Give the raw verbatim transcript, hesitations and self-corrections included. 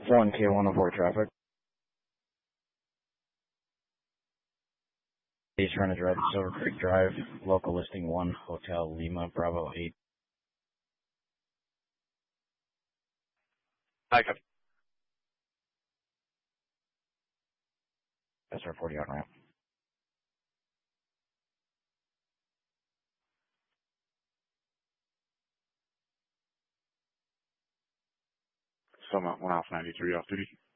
one K one oh four traffic. He's trying to drive to Silver Creek Drive, local listing one, Hotel Lima, Bravo eight. Hi, Captain. S R forty on ramp. Summit one off ninety-three off duty.